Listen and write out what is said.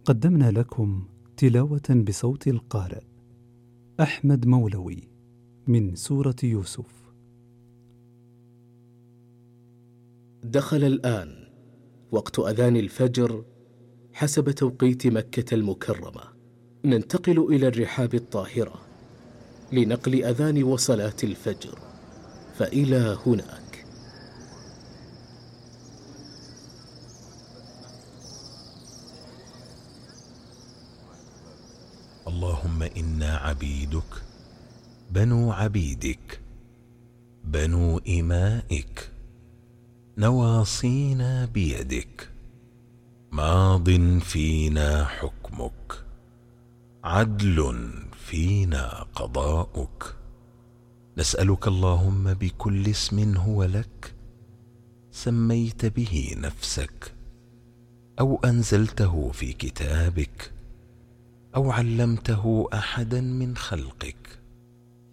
قدمنا لكم تلاوة بصوت القارئ أحمد مولوي من سورة يوسف. دخل الآن وقت أذان الفجر حسب توقيت مكة المكرمة. ننتقل إلى الرحاب الطاهرة لنقل أذان وصلاة الفجر، فإلى هناك. اللهم إنا عبيدك بنو عبيدك بنو إمائك نواصينا بيدك، ماض فينا حكمك، عدل فينا قضاؤك. نسألك اللهم بكل اسم هو لك سميت به نفسك أو أنزلته في كتابك أو علمته أحدا من خلقك